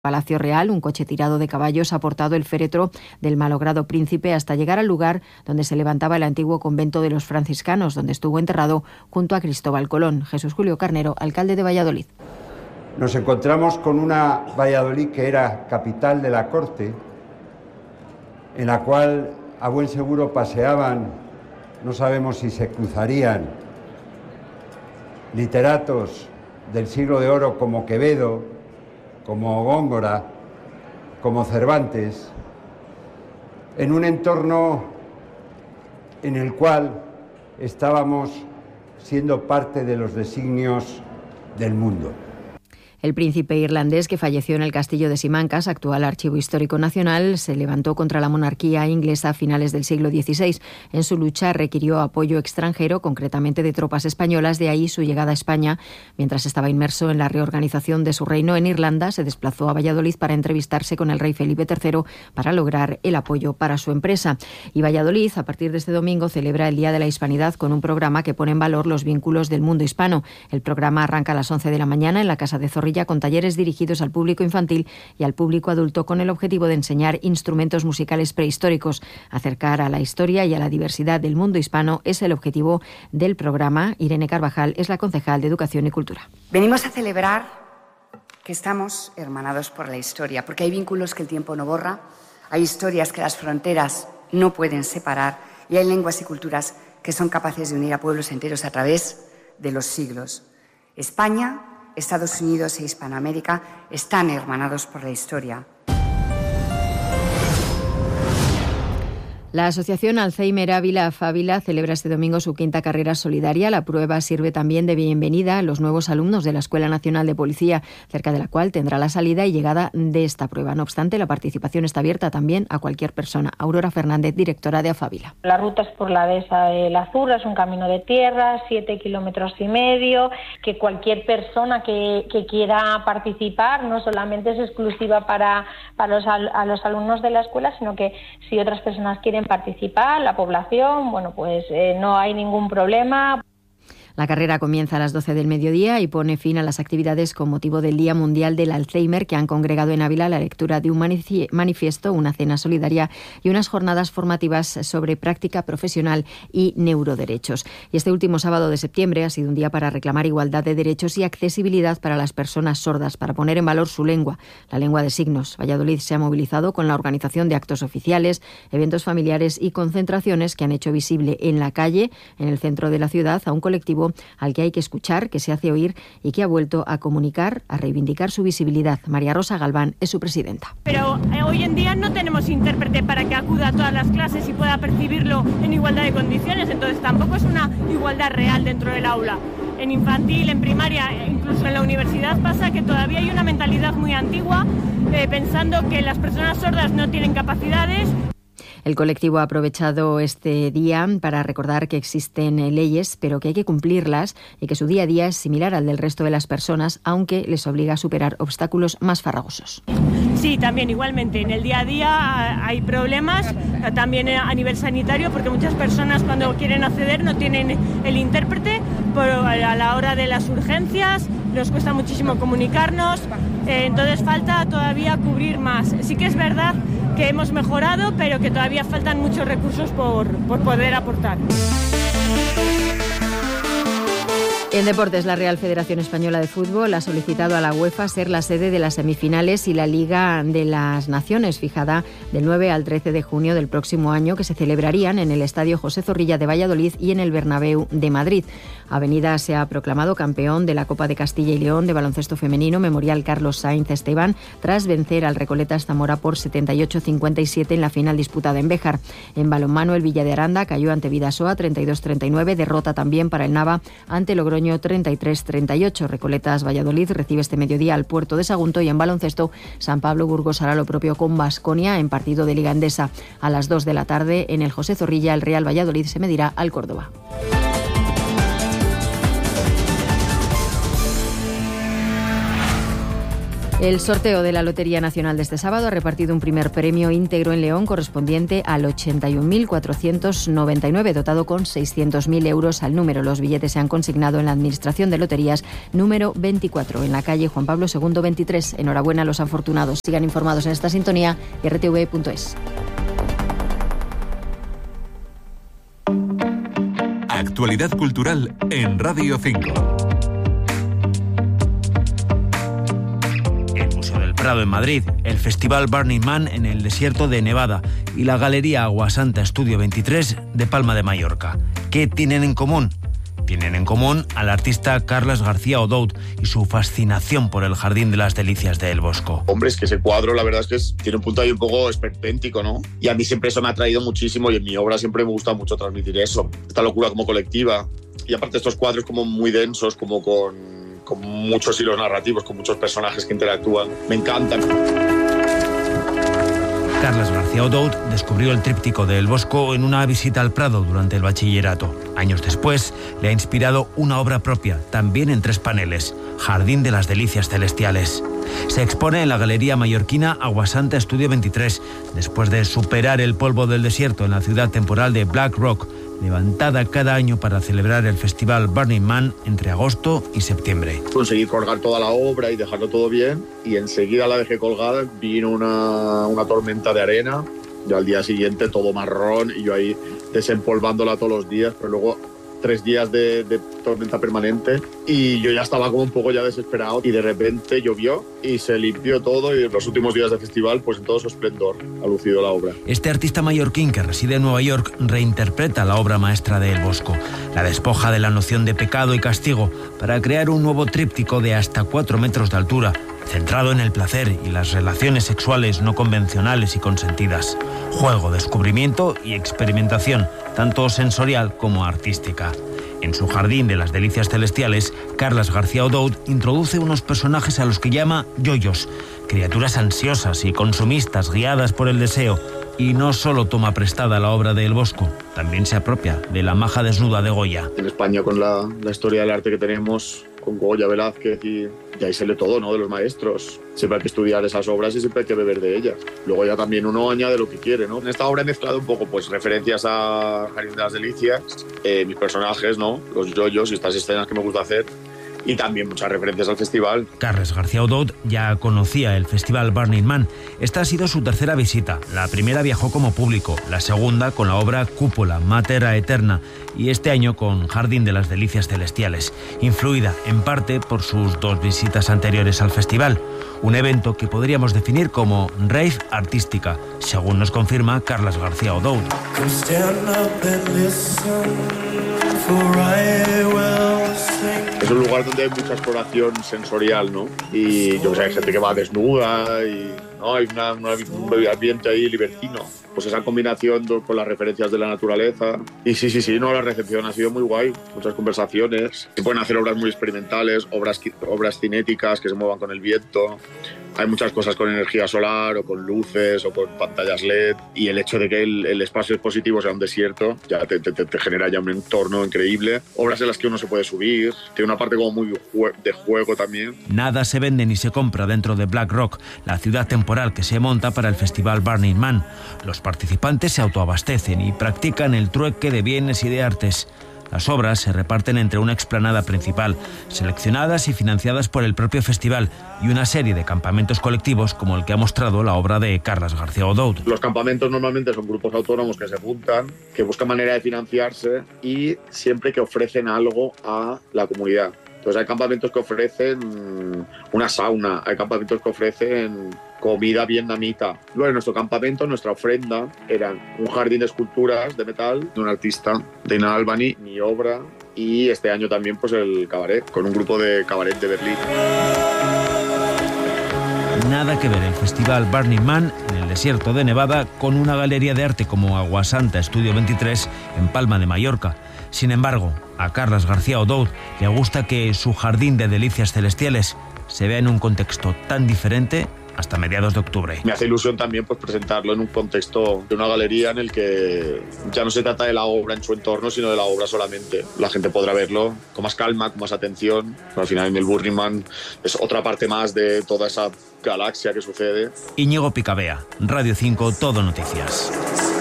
Palacio Real, un coche tirado de caballos ha portado el féretro del malogrado príncipe hasta llegar al lugar donde se levantaba el antiguo convento de los franciscanos, donde estuvo enterrado junto a Cristóbal Colón. Jesús Julio Carnero, alcalde de Valladolid. Nos encontramos con una Valladolid que era capital de la corte, en la cual a buen seguro paseaban, no sabemos si se cruzarían, literatos del siglo de oro como Quevedo, como Góngora, como Cervantes, en un entorno en el cual estábamos siendo parte de los designios del mundo. El príncipe irlandés, que falleció en el castillo de Simancas, actual Archivo Histórico Nacional, se levantó contra la monarquía inglesa a finales del siglo XVI. En su lucha requirió apoyo extranjero, concretamente de tropas españolas, de ahí su llegada a España. Mientras estaba inmerso en la reorganización de su reino en Irlanda, se desplazó a Valladolid para entrevistarse con el rey Felipe III para lograr el apoyo para su empresa. Y Valladolid, a partir de este domingo, celebra el Día de la Hispanidad con un programa que pone en valor los vínculos del mundo hispano. El programa arranca a las 11 de la mañana en la Casa de Zorrilla, con talleres dirigidos al público infantil y al público adulto con el objetivo de enseñar instrumentos musicales prehistóricos. Acercar a la historia y a la diversidad del mundo hispano es el objetivo del programa. Irene Carvajal es la concejal de Educación y Cultura. Venimos a celebrar que estamos hermanados por la historia, porque hay vínculos que el tiempo no borra, hay historias que las fronteras no pueden separar y hay lenguas y culturas que son capaces de unir a pueblos enteros a través de los siglos. España, Estados Unidos e Hispanoamérica están hermanados por la historia. La Asociación Alzheimer Ávila Fábila celebra este domingo su 5ª carrera solidaria. La prueba sirve también de bienvenida a los nuevos alumnos de la Escuela Nacional de Policía, cerca de la cual tendrá la salida y llegada de esta prueba. No obstante, la participación está abierta también a cualquier persona. Aurora Fernández, directora de Afávila. La ruta es por la dehesa de la Zurra, es un camino de tierra, 7,5 kilómetros, que cualquier persona que quiera participar no solamente es exclusiva para los alumnos de la escuela, sino que si otras personas quieren participar, la población, no hay ningún problema. La carrera comienza a las 12 del mediodía y pone fin a las actividades con motivo del Día Mundial del Alzheimer, que han congregado en Ávila la lectura de un manifiesto, una cena solidaria y unas jornadas formativas sobre práctica profesional y neuroderechos. Y este último sábado de septiembre ha sido un día para reclamar igualdad de derechos y accesibilidad para las personas sordas, para poner en valor su lengua, la lengua de signos. Valladolid se ha movilizado con la organización de actos oficiales, eventos familiares y concentraciones que han hecho visible en la calle, en el centro de la ciudad, a un colectivo al que hay que escuchar, que se hace oír y que ha vuelto a comunicar, a reivindicar su visibilidad. María Rosa Galván es su presidenta. Pero hoy en día no tenemos intérprete para que acuda a todas las clases y pueda percibirlo en igualdad de condiciones, entonces tampoco es una igualdad real dentro del aula. En infantil, en primaria, incluso en la universidad pasa que todavía hay una mentalidad muy antigua, pensando que las personas sordas no tienen capacidades. El colectivo ha aprovechado este día para recordar que existen leyes, pero que hay que cumplirlas y que su día a día es similar al del resto de las personas, aunque les obliga a superar obstáculos más farragosos. Sí, también igualmente. En el día a día hay problemas, también a nivel sanitario, porque muchas personas cuando quieren acceder no tienen el intérprete, pero a la hora de las urgencias nos cuesta muchísimo comunicarnos, entonces falta todavía cubrir más. Sí que es verdad que hemos mejorado, pero que todavía faltan muchos recursos por poder aportar. En deportes, la Real Federación Española de Fútbol ha solicitado a la UEFA ser la sede de las semifinales y la Liga de las Naciones, fijada del 9 al 13 de junio del próximo año, que se celebrarían en el Estadio José Zorrilla de Valladolid y en el Bernabéu de Madrid. Avenida se ha proclamado campeón de la Copa de Castilla y León de baloncesto femenino Memorial Carlos Sainz Esteban, tras vencer al Recoletas Zamora por 78-57 en la final disputada en Béjar. En balonmano, el Villa de Aranda cayó ante Vidasoa 32-39, derrota también para el Nava ante Logroño 33-38. Recoletas Valladolid recibe este mediodía al Puerto de Sagunto y en baloncesto San Pablo Burgos hará lo propio con Baskonia en partido de Liga Endesa. A las 2 de la tarde en el José Zorrilla el Real Valladolid se medirá al Córdoba. El sorteo de la Lotería Nacional de este sábado ha repartido un primer premio íntegro en León correspondiente al 81.499, dotado con 600.000 euros al número. Los billetes se han consignado en la Administración de Loterías número 24, en la calle Juan Pablo II 23. Enhorabuena a los afortunados. Sigan informados en esta sintonía y rtv.es. Actualidad cultural en Radio 5. En Madrid, el Festival Burning Man en el desierto de Nevada y la Galería Aguasanta Estudio 23 de Palma de Mallorca. ¿Qué tienen en común? Tienen en común al artista Carles García Odoud y su fascinación por el Jardín de las Delicias de El Bosco. Hombre, es que ese cuadro la verdad es que tiene un punto ahí un poco esperpéntico, ¿no? Y a mí siempre eso me ha atraído muchísimo y en mi obra siempre me gusta mucho transmitir eso, esta locura como colectiva. Y aparte estos cuadros como muy densos, como con muchos hilos narrativos, con muchos personajes que interactúan. Me encantan. Carles García Odoud descubrió el tríptico de El Bosco en una visita al Prado durante el bachillerato. Años después, le ha inspirado una obra propia, también en 3 paneles, Jardín de las Delicias Celestiales. Se expone en la Galería Mallorquina Aguasanta Estudio 23, después de superar el polvo del desierto en la ciudad temporal de Black Rock, levantada cada año para celebrar el festival Burning Man entre agosto y septiembre. Conseguí colgar toda la obra y dejarlo todo bien, y enseguida la dejé colgada, vino una tormenta de arena, y al día siguiente todo marrón, y yo ahí desempolvándola todos los días, pero luego 3 días de tormenta permanente y yo ya estaba como un poco ya desesperado y de repente llovió y se limpió todo y en los últimos días del festival pues en todo su esplendor ha lucido la obra. Este artista mallorquín que reside en Nueva York reinterpreta la obra maestra de El Bosco, la despoja de la noción de pecado y castigo para crear un nuevo tríptico de hasta 4 metros de altura, centrado en el placer y las relaciones sexuales no convencionales y consentidas. Juego, descubrimiento y experimentación, tanto sensorial como artística. En su Jardín de las Delicias Celestiales, Carles García Odoud introduce unos personajes a los que llama yoyos, criaturas ansiosas y consumistas guiadas por el deseo, y no solo toma prestada la obra de El Bosco, también se apropia de la maja desnuda de Goya. En España, con la historia del arte que tenemos, con Goya, Velázquez y ahí se lee todo, ¿no? De los maestros. Siempre hay que estudiar esas obras y siempre hay que beber de ellas. Luego ya también uno añade lo que quiere, ¿no? En esta obra he mezclado un poco pues referencias a Jardín de las Delicias, mis personajes, ¿no? Los yoyos y estas escenas que me gusta hacer. Y también muchas referencias al festival. Carles García Odoud ya conocía el festival Burning Man. Esta ha sido su tercera visita. La primera viajó como público, la segunda con la obra Cúpula, Mater Aeterna, y este año con Jardín de las Delicias Celestiales, influida en parte por sus 2 visitas anteriores al festival. Un evento que podríamos definir como rave artística, según nos confirma Carles García Odoud. Es un lugar donde hay mucha exploración sensorial, ¿no? Y yo sé, hay gente que va desnuda y ¿no? Hay un ambiente ahí libertino. Pues esa combinación con las referencias de la naturaleza. Y sí, no, la recepción ha sido muy guay. Muchas conversaciones. Se pueden hacer obras muy experimentales, obras cinéticas que se muevan con el viento. Hay muchas cosas con energía solar o con luces o con pantallas LED. Y el hecho de que el espacio expositivo sea un desierto ya te genera ya un entorno increíble. Obras en las que uno se puede subir. Tiene una parte como muy de juego también. Nada se vende ni se compra dentro de Black Rock, la ciudad temporal que se monta para el festival Burning Man. Los participantes se autoabastecen y practican el trueque de bienes y de artes. Las obras se reparten entre una explanada principal, seleccionadas y financiadas por el propio festival, y una serie de campamentos colectivos como el que ha mostrado la obra de Carles García Odoud. Los campamentos normalmente son grupos autónomos que se juntan, que buscan manera de financiarse y siempre que ofrecen algo a la comunidad. Entonces hay campamentos que ofrecen una sauna, hay campamentos que ofrecen comida vietnamita. Luego en nuestro campamento, nuestra ofrenda era un jardín de esculturas de metal de un artista, Dana Albany, mi obra, y este año también pues el cabaret, con un grupo de cabaret de Berlín. Nada que ver el festival Burning Man en el desierto de Nevada con una galería de arte como Aguasanta Estudio 23 en Palma de Mallorca. Sin embargo, a Carles García Odoud le gusta que su Jardín de Delicias Celestiales se vea en un contexto tan diferente hasta mediados de octubre. Me hace ilusión también pues presentarlo en un contexto de una galería en el que ya no se trata de la obra en su entorno, sino de la obra solamente. La gente podrá verlo con más calma, con más atención. Pero al final en el Burning Man es otra parte más de toda esa galaxia que sucede. Íñigo Picabea, Radio 5, Todo Noticias.